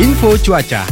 Info cuaca.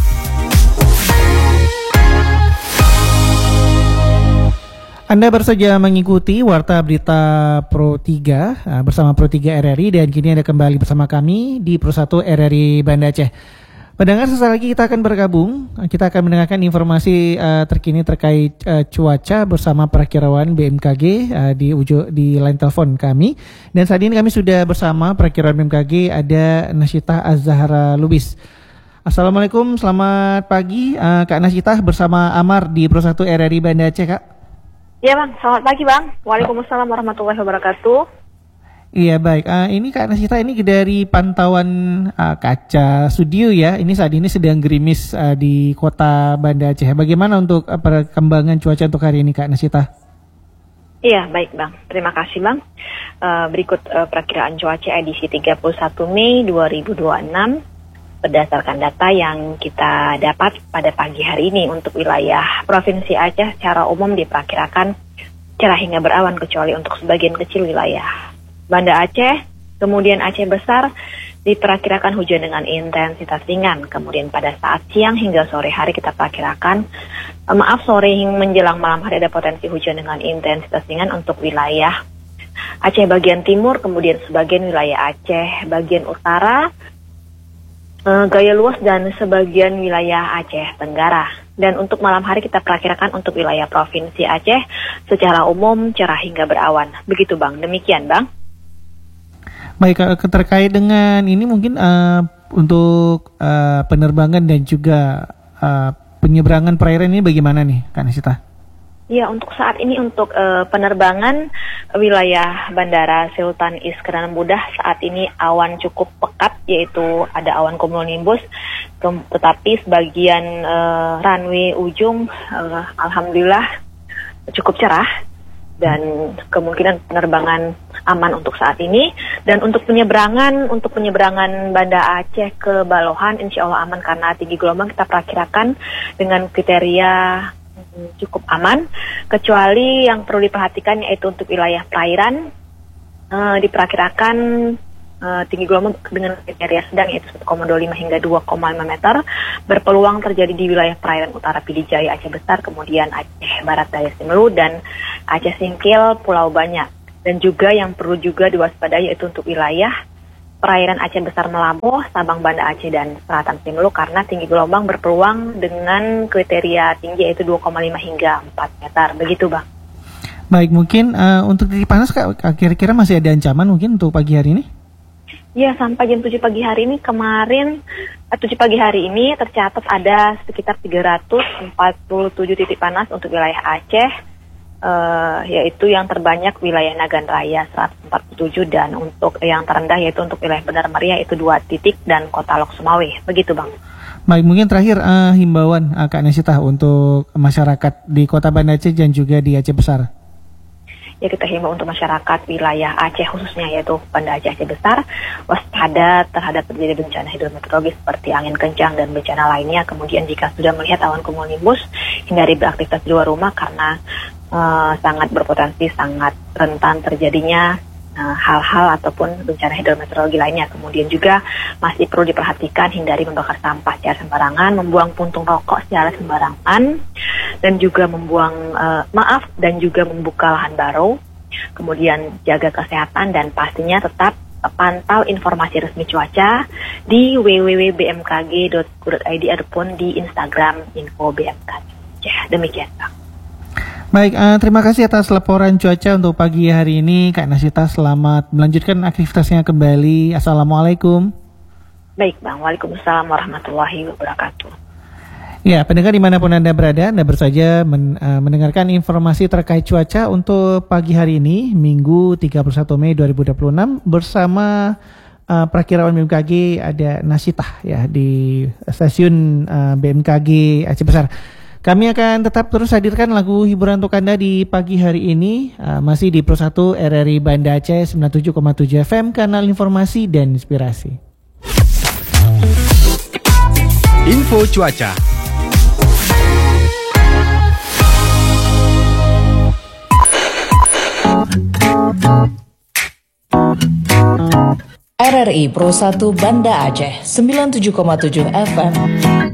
Anda baru saja mengikuti Warta Berita Pro 3 bersama Pro 3 RRI, dan kini Anda kembali bersama kami di Pro 1 RRI Banda Aceh. Pendengar, sesaat lagi kita akan bergabung. Kita akan mendengarkan informasi terkini terkait cuaca bersama perakirawan BMKG di line telepon kami. Dan saat ini kami sudah bersama perakirawan BMKG, ada Nasyitah Az-Zahra Lubis. Assalamualaikum, selamat pagi Kak Nasyitah bersama Amar di Pro 1 RRI Banda Aceh, Kak. Ya Bang, selamat pagi Bang. Waalaikumsalam warahmatullahi wabarakatuh. Iya baik, ini Kak Nasyitah, ini dari pantauan kaca studio ya. Ini saat ini sedang gerimis di kota Banda Aceh. Bagaimana untuk perkembangan cuaca untuk hari ini Kak Nasyitah? Iya baik Bang, terima kasih Bang. Berikut perakiraan cuaca edisi 31 Mei 2026. Berdasarkan data yang kita dapat pada pagi hari ini untuk wilayah Provinsi Aceh secara umum diperkirakan cerah hingga berawan kecuali untuk sebagian kecil wilayah Banda Aceh, kemudian Aceh Besar diperkirakan hujan dengan intensitas ringan. Kemudian pada saat siang hingga sore hari kita perkirakan, sore hingga menjelang malam hari ada potensi hujan dengan intensitas ringan untuk wilayah Aceh bagian timur, kemudian sebagian wilayah Aceh bagian utara, Gaya Luas dan sebagian wilayah Aceh Tenggara. Dan untuk malam hari kita perkirakan untuk wilayah Provinsi Aceh secara umum cerah hingga berawan. Begitu Bang, demikian Bang. Baik, terkait dengan ini mungkin untuk penerbangan dan juga penyeberangan perairan ini bagaimana nih Kak Nasyitah? Ya, untuk saat ini untuk penerbangan wilayah Bandara Sultan Iskandar Muda saat ini awan cukup pekat, yaitu ada awan cumulonimbus, tetapi sebagian runway ujung alhamdulillah cukup cerah dan kemungkinan penerbangan aman untuk saat ini. Dan untuk penyeberangan Banda Aceh ke Balohan insya Allah aman karena tinggi gelombang kita perkirakan dengan kriteria cukup aman, kecuali yang perlu diperhatikan yaitu untuk wilayah perairan diperkirakan tinggi gelombang dengan kriteria sedang yaitu 1,25 hingga 2,5 meter berpeluang terjadi di wilayah perairan utara Pidijaya Aceh Besar, kemudian Aceh Barat Daya Simelu dan Aceh Singkil Pulau Banyak. Dan juga yang perlu juga diwaspadai yaitu untuk wilayah perairan Aceh Besar Melabuh, Sabang Banda Aceh dan Selatan Simelu karena tinggi gelombang berpeluang dengan kriteria tinggi yaitu 2,5 hingga 4 meter. Begitu Bang. Baik, mungkin untuk titik panas kira-kira masih ada ancaman mungkin untuk pagi hari ini? Ya, sampai jam 7 pagi hari ini tercatat ada sekitar 347 titik panas untuk wilayah Aceh. Yaitu yang terbanyak wilayah Nagan Raya 147 dan untuk yang terendah yaitu untuk wilayah Benar Meriah itu 2 titik dan Kota Lok Sumawe. Begitu Bang. Baik, mungkin terakhir himbauan Kak Nasyitah untuk masyarakat di Kota Banda Aceh dan juga di Aceh Besar. Ya, kita himbau untuk masyarakat wilayah Aceh khususnya yaitu Banda Aceh Besar waspada terhadap terjadi bencana hidrometeorologis seperti angin kencang dan bencana lainnya. Kemudian jika sudah melihat awan cumulonimbus hindari beraktivitas di luar rumah karena sangat berpotensi, sangat rentan terjadinya hal-hal ataupun bencana hidrometeorologi lainnya. Kemudian juga masih perlu diperhatikan hindari membakar sampah secara sembarangan, membuang puntung rokok secara sembarangan, dan juga dan juga membuka lahan baru. Kemudian jaga kesehatan dan pastinya tetap pantau informasi resmi cuaca di www.bmkg.go.id ataupun di Instagram info BMKG. Demikian Bang. Baik, terima kasih atas laporan cuaca untuk pagi hari ini Kak Nasyitah. Selamat melanjutkan aktivitasnya kembali. Assalamualaikum. Baik Bang, waalaikumsalam warahmatullahi wabarakatuh. Ya, pendengar dimanapun Anda berada, Anda baru saja mendengarkan informasi terkait cuaca untuk pagi hari ini, Minggu 31 Mei 2026 bersama perakirawan BMKG ada Nasyitah ya di stasiun BMKG Aceh Besar. Kami akan tetap terus hadirkan lagu hiburan untuk Anda di pagi hari ini, masih di Pro 1 RRI Banda Aceh 97,7 FM, kanal informasi dan inspirasi. Info cuaca. RRI Pro 1 Banda Aceh 97,7 FM.